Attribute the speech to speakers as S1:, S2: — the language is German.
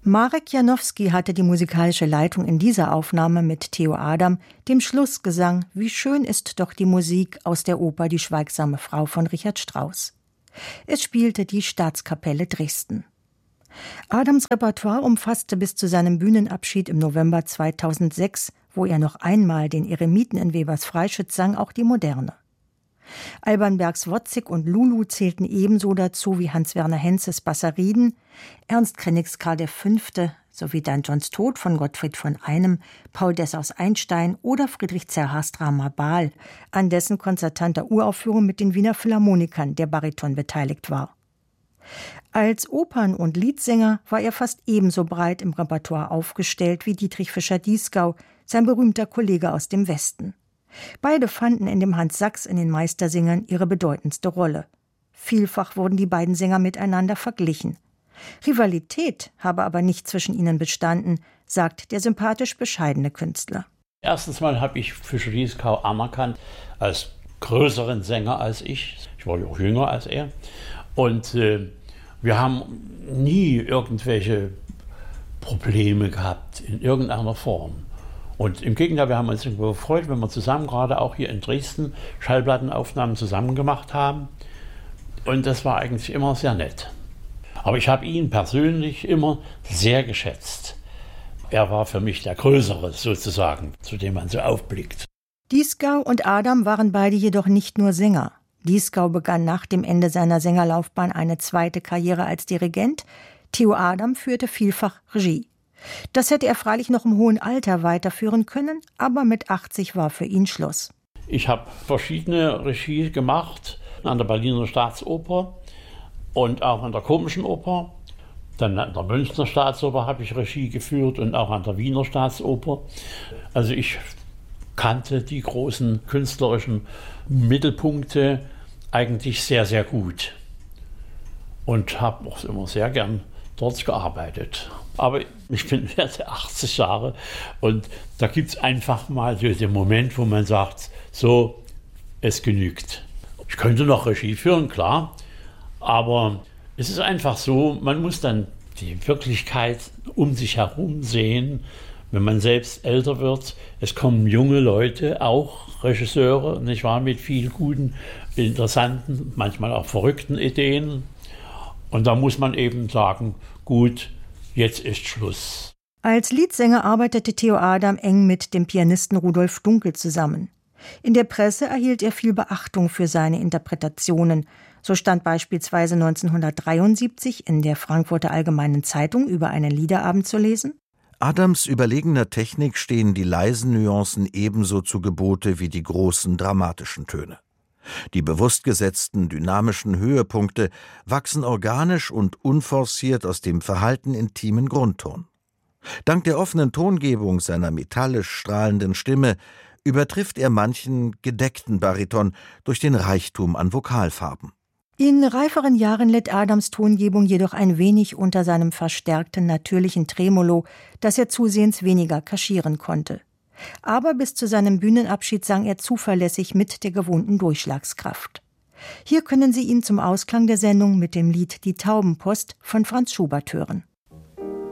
S1: Marek Janowski hatte die musikalische Leitung in dieser Aufnahme mit Theo Adam, dem Schlussgesang »Wie schön ist doch die Musik« aus der Oper »Die schweigsame Frau« von Richard Strauss. Es spielte die Staatskapelle Dresden. Adams Repertoire umfasste bis zu seinem Bühnenabschied im November 2006, wo er noch einmal den Eremiten in Webers Freischütz sang, auch die Moderne. Alban Bergs Wozzeck und Lulu zählten ebenso dazu wie Hans-Werner Henzes Bassariden, Ernst Krennigs Karl V. sowie Dan Johns Tod von Gottfried von Einem, Paul Dessaus Einstein oder Friedrich Zerhas Drama Baal, an dessen konzertanter Uraufführung mit den Wiener Philharmonikern der Bariton beteiligt war. Als Opern- und Liedsänger war er fast ebenso breit im Repertoire aufgestellt wie Dietrich Fischer-Dieskau, sein berühmter Kollege aus dem Westen. Beide fanden in dem Hans Sachs in den Meistersingern ihre bedeutendste Rolle. Vielfach wurden die beiden Sänger miteinander verglichen. Rivalität habe aber nicht zwischen ihnen bestanden, sagt der sympathisch bescheidene Künstler.
S2: Erstens mal habe ich Fischer-Dieskau anerkannt als größeren Sänger als ich. Ich war ja auch jünger als er. Und wir haben nie irgendwelche Probleme gehabt in irgendeiner Form. Und im Gegenteil, wir haben uns gefreut, wenn wir zusammen, gerade auch hier in Dresden, Schallplattenaufnahmen zusammen gemacht haben. Und das war eigentlich immer sehr nett. Aber ich habe ihn persönlich immer sehr geschätzt. Er war für mich der Größere sozusagen, zu dem man so aufblickt.
S1: Dieskau und Adam waren beide jedoch nicht nur Sänger. Dieskau begann nach dem Ende seiner Sängerlaufbahn eine zweite Karriere als Dirigent. Theo Adam führte vielfach Regie. Das hätte er freilich noch im hohen Alter weiterführen können, aber mit 80 war für ihn Schluss.
S2: Ich habe verschiedene Regie gemacht, an der Berliner Staatsoper und auch an der Komischen Oper. Dann an der Münchner Staatsoper habe ich Regie geführt und auch an der Wiener Staatsoper. Also ich kannte die großen künstlerischen Mittelpunkte eigentlich sehr, sehr gut und habe auch immer sehr gern dort gearbeitet. Aber ich bin werte 80 Jahre und da gibt es einfach mal so den Moment, wo man sagt, so, es genügt. Ich könnte noch Regie führen, klar, aber es ist einfach so, man muss dann die Wirklichkeit um sich herum sehen, wenn man selbst älter wird. Es kommen junge Leute, auch Regisseure, nicht wahr, mit viel guten, interessanten, manchmal auch verrückten Ideen. Und da muss man eben sagen, gut, jetzt ist Schluss.
S1: Als Liedsänger arbeitete Theo Adam eng mit dem Pianisten Rudolf Dunkel zusammen. In der Presse erhielt er viel Beachtung für seine Interpretationen. So stand beispielsweise 1973 in der Frankfurter Allgemeinen Zeitung über einen Liederabend zu lesen:
S3: Adams überlegener Technik stehen die leisen Nuancen ebenso zu Gebote wie die großen dramatischen Töne. Die bewusst gesetzten, dynamischen Höhepunkte wachsen organisch und unforciert aus dem verhalten-intimen Grundton. Dank der offenen Tongebung seiner metallisch strahlenden Stimme übertrifft er manchen gedeckten Bariton durch den Reichtum an Vokalfarben.
S1: In reiferen Jahren litt Adams Tongebung jedoch ein wenig unter seinem verstärkten natürlichen Tremolo, das er zusehends weniger kaschieren konnte. Aber bis zu seinem Bühnenabschied sang er zuverlässig mit der gewohnten Durchschlagskraft. Hier können Sie ihn zum Ausklang der Sendung mit dem Lied »Die Taubenpost« von Franz Schubert hören.